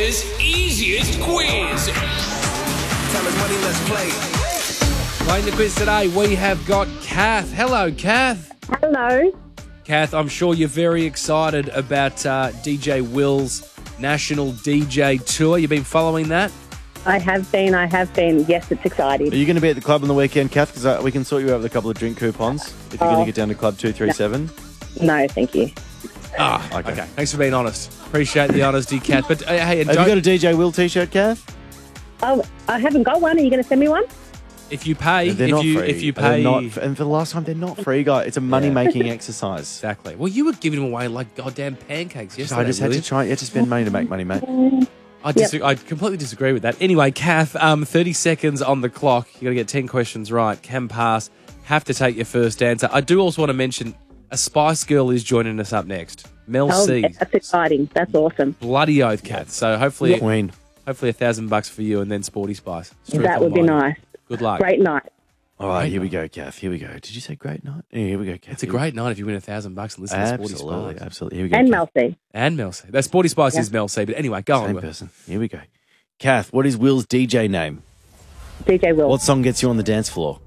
Australia's easiest quiz. Tell us money, let's play. Playing the quiz today, we have got Kath. Hello, Kath. Hello. Kath, I'm sure you're very excited about DJ Will's National DJ Tour. You've been following that? I have been. Yes, it's exciting. Are you going to be at the club on the weekend, Kath? Because we can sort you out with a couple of drink coupons if you're going to get down to Club 237. No, thank you. Okay. Thanks for being honest. Appreciate the honesty, Kath. But hey, and Have you got a DJ Will t-shirt, Kath? Oh, I haven't got one. Are you going to send me one? if you pay, They're not free. if you They're pay, not, and for the last time, they're not free, guys. It's a money-making exercise. exactly. Well, you were giving them away like goddamn pancakes yesterday. I just had to try. You had to spend money to make money, mate. I completely disagree with that. Anyway, Kath, 30 seconds on the clock. You got to get 10 questions right. Can pass. Have to take your first answer. I do also want to mention a Spice Girl is joining us up next. Mel C. That's exciting. That's awesome. Bloody oath, Kath. So hopefully, Queen. hopefully $1,000 for you, and then Sporty Spice. Straight That would be online. nice. Good luck. Great night. All right, here we go, Kath. Here we go. Did you say great night? Yeah, here we go, Kath. It's a great night if you win $1,000 and listen to Sporty Absolutely, Spice. absolutely. Here we go. And Kath. Mel C. And Mel C. That Sporty Spice is Mel C. But anyway, go Same on. person. Here we go. Kath, what is Will's DJ name? DJ Will. What song gets you on the dance floor?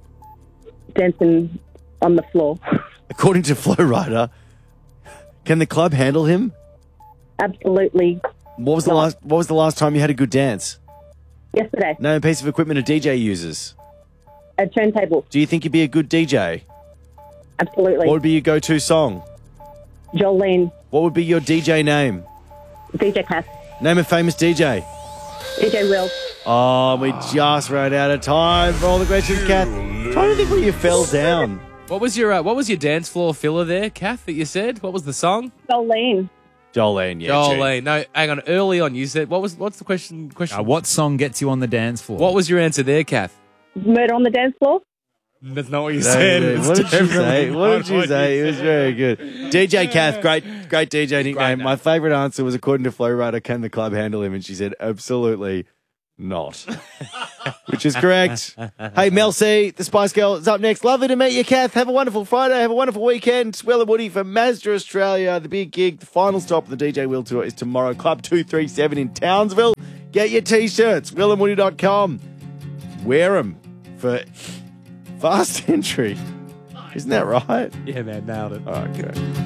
Dancing on the floor. According to Flow Rider, can the club handle him? Absolutely. What was the last time you had a good dance? Yesterday. Name a piece of equipment a DJ uses. A turntable. Do you think you'd be a good DJ? Absolutely. What would be your go-to song? Jolene. What would be your DJ name? DJ Cass. Name a famous DJ. DJ Will. Oh, we just ran out of time for all the questions, Kath. Trying to think where you fell down. What was your dance floor filler there, Kath, that you said? What was the song? Jolene. Jolene, yeah. Jolene. No, hang on. Early on, you said, what's the question? What song gets you on the dance floor? What was your answer there, Kath? Murder on the dance floor. That's not what you What did you say? What did you say? It was very good. DJ Kath, great DJ nickname. My favourite answer was, according to Flow Rider, can the club handle him? And she said, absolutely not. Which is correct. Hey, Mel C, the Spice Girl, is up next. Lovely to meet you, Kath. Have a wonderful Friday. Have a wonderful weekend. Will and Woody from Mazda Australia. The big gig, the final stop of the DJ Will Tour is tomorrow. Club 237 in Townsville. Get your T-shirts. WillandWoody.com. Wear them for fast entry. Isn't that right? Yeah, man, nailed it. All right, great.